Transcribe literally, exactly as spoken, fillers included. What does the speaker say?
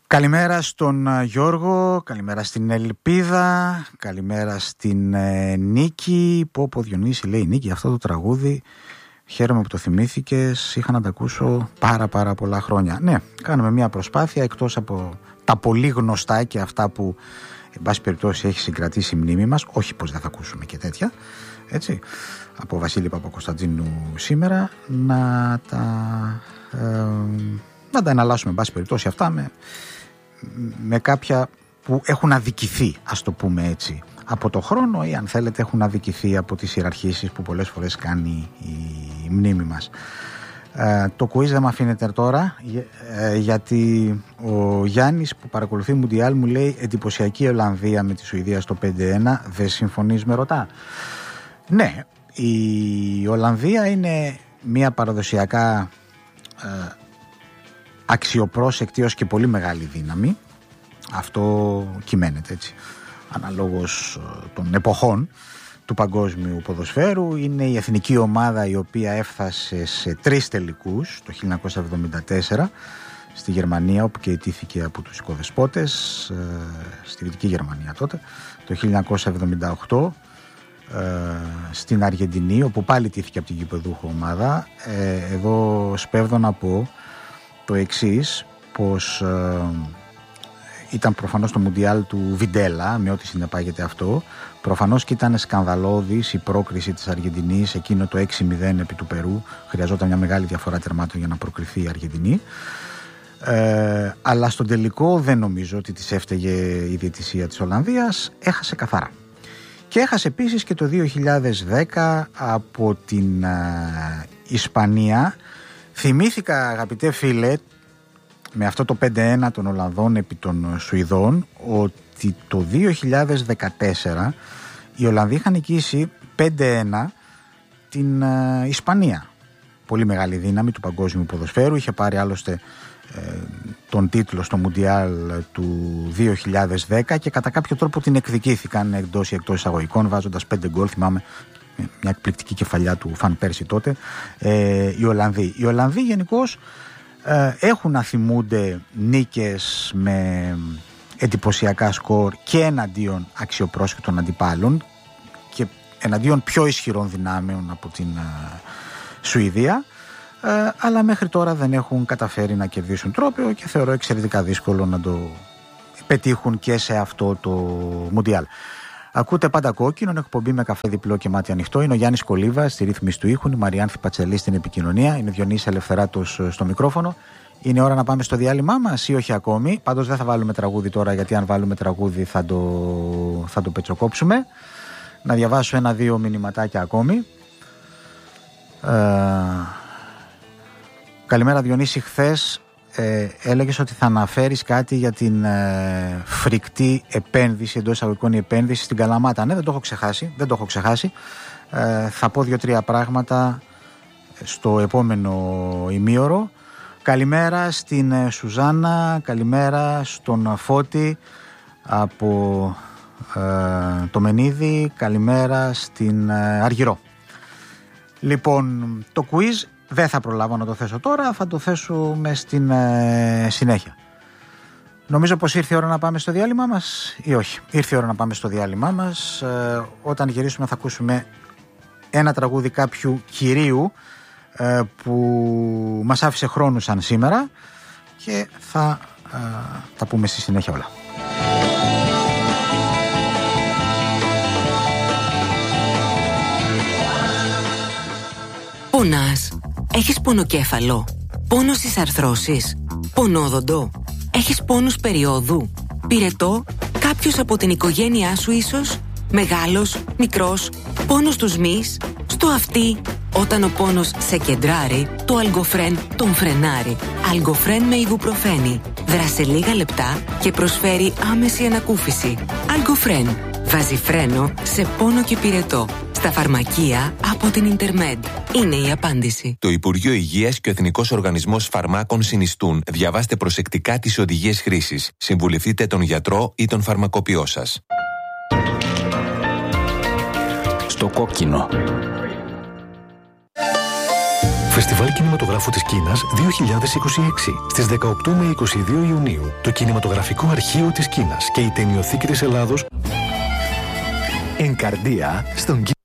Καλημέρα στον Γιώργο, καλημέρα στην Ελπίδα, καλημέρα στην ε, Νίκη. Πω πω Διονύση, λέει Νίκη, αυτό το τραγούδι χαίρομαι που το θυμήθηκες, είχα να τα ακούσω πάρα πάρα πολλά χρόνια. Ναι, κάνουμε μια προσπάθεια, εκτός από τα πολύ γνωστά και αυτά που εν πάση περιπτώσει έχει συγκρατήσει η μνήμη μας, όχι πως δεν θα ακούσουμε και τέτοια, έτσι, από Βασίλη Παπακοσταντίνου σήμερα, να τα, ε, να τα εναλλάσσουμε εν πάση περιπτώσει αυτά με, με κάποια που έχουν αδικηθεί, ας το πούμε έτσι, από το χρόνο, ή αν θέλετε έχουν αδικηθεί από τις ιεραρχήσεις που πολλές φορές κάνει η μνήμη μας. Ε, το quiz δεν με αφήνετε τώρα, ε, γιατί ο Γιάννης που παρακολουθεί Μουντιάλ μου λέει εντυπωσιακή Ολλανδία με τη Σουηδία στο πέντε ένα. Δεν συμφωνείς, με ρωτά? Ναι, η Ολλανδία είναι μια παραδοσιακά ε, αξιοπρόσεκτη ως και πολύ μεγάλη δύναμη. Αυτό κυμαίνεται έτσι αναλόγως των εποχών του παγκόσμιου ποδοσφαίρου. Είναι η εθνική ομάδα η οποία έφτασε σε τρεις τελικούς το χίλια εννιακόσια εβδομήντα τέσσερα στη Γερμανία, όπου και ιτήθηκε από τους οικοδεσπότες στη Δυτική Γερμανία τότε, το χίλια εννιακόσια εβδομήντα οκτώ στην Αργεντινή, όπου πάλι ιτήθηκε από την γηπεδούχο ομάδα. Εδώ σπέβδω να πω το εξής, πως ήταν προφανώς το Μουντιάλ του Βιντέλα, με ό,τι συνεπάγεται αυτό. Προφανώς και ήταν σκανδαλώδης η πρόκριση της Αργεντινής, εκείνο το έξι μηδέν επί του Περού. Χρειαζόταν μια μεγάλη διαφορά τερμάτων για να προκριθεί η Αργεντινή. Ε, αλλά στον τελικό δεν νομίζω ότι της έφταιγε η διαιτησία της Ολλανδίας. Έχασε καθαρά. Και έχασε επίσης και το δύο χιλιάδες δέκα από την ε, Ισπανία. Θυμήθηκα, αγαπητέ φίλε, με αυτό το πέντε ένα των Ολλανδών επί των Σουηδών, ότι το δύο χιλιάδες δεκατέσσερα οι Ολλανδοί είχαν νικήσει πέντε ένα την ε, Ισπανία. Πολύ μεγάλη δύναμη του παγκόσμιου ποδοσφαίρου. Είχε πάρει άλλωστε ε, τον τίτλο στο Μουντιάλ του δύο χιλιάδες δέκα και κατά κάποιο τρόπο την εκδικήθηκαν εντός ή εκτός εισαγωγικών, βάζοντας πέντε γκολ. Θυμάμαι μια εκπληκτική κεφαλιά του Φαν Πέρσι τότε. Ε, οι Ολλανδοί. Οι Ολλανδοί γενικώς ε, έχουν να θυμούνται νίκες με εντυπωσιακά σκορ και εναντίον αξιοπρόσεκτων αντιπάλων και εναντίον πιο ισχυρών δυνάμεων από την ε, Σουηδία, ε, αλλά μέχρι τώρα δεν έχουν καταφέρει να κερδίσουν τρόπαιο και θεωρώ εξαιρετικά δύσκολο να το πετύχουν και σε αυτό το Μουντιάλ. Ακούτε Πάντα Κόκκινο, εκπομπή με καφέ διπλό και μάτι ανοιχτό. Είναι ο Γιάννης Κολίβας στη ρύθμιση του ήχου, η Μαριάνθη Πατσελή στην επικοινωνία, είναι ο Διονύσης Ελευθεράτος στο μικρόφωνο. Είναι ώρα να πάμε στο διάλειμμά μας ή όχι ακόμη? Πάντως δεν θα βάλουμε τραγούδι τώρα, γιατί αν βάλουμε τραγούδι θα το, θα το πετσοκόψουμε. Να διαβάσω ένα-δύο μηνυματάκια ακόμη. Ε, καλημέρα Διονύση, χθες ε, έλεγες ότι θα αναφέρεις κάτι για την ε, φρικτή επένδυση, εντός εισαγωγικών η επένδυση στην Καλαμάτα. Ναι, δεν το έχω ξεχάσει, δεν το έχω ξεχάσει. Ε, θα πω δύο-τρία πράγματα στο επόμενο ημίωρο. Καλημέρα στην Σουζάνα, καλημέρα στον Φώτη από ε, το Μενίδη, καλημέρα στην ε, Αργυρό. Λοιπόν, το quiz δεν θα προλάβω να το θέσω τώρα, θα το θέσουμε στην ε, συνέχεια. Νομίζω πως ήρθε η ώρα να πάμε στο διάλειμμα μας ή όχι? Ήρθε η ώρα να πάμε στο διάλειμμα μας. Ε, όταν γυρίσουμε θα ακούσουμε ένα τραγούδι κάποιου κυρίου ε, που μας άφησε χρόνου σαν σήμερα και θα ε, τα πούμε στη συνέχεια όλα. Πονάς? Έχεις πονοκέφαλο? Πόνο στις αρθρώσεις? Πονόδοντο? Έχεις πόνους περιόδου? Πυρετό? Κάποιος από την οικογένειά σου ίσως? Μεγάλος? Μικρός? Πόνος στους μυς? Στο αυτί? Όταν ο πόνος σε κεντράρει, το Αλγκοφρέν τον φρενάρει. Αλγκοφρέν με ιδουπροφένη. Δράσε λίγα λεπτά και προσφέρει άμεση ανακούφιση. Αλγκοφρέν. Βάζει φρένο σε πόνο και πυρετό. Στα φαρμακεία από την Ιντερμέντ. Είναι η απάντηση. Το Υπουργείο Υγείας και ο Εθνικός Οργανισμός Φαρμάκων συνιστούν. Διαβάστε προσεκτικά τις οδηγίες χρήσης. Συμβουλευτείτε τον γιατρό ή τον φαρμακοποιό σας. Στο κόκκινο. Φεστιβάλ Κινηματογράφου της Κίνας δύο χιλιάδες είκοσι έξι. Στις δεκαοκτώ με είκοσι δύο Ιουνίου, το Κινηματογραφικό Αρχείο της Κίνας και η Ταινιοθήκη της Ελλάδος. Εγκαρδία στον